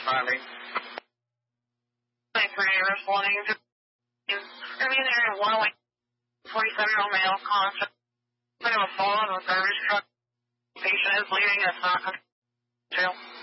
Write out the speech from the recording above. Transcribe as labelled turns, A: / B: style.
A: finding.
B: 93 responding to going to be in the area of 108, 47-year-old male, constant. Bit of a fallout of a garbage truck. Patient is leaving. It's not control.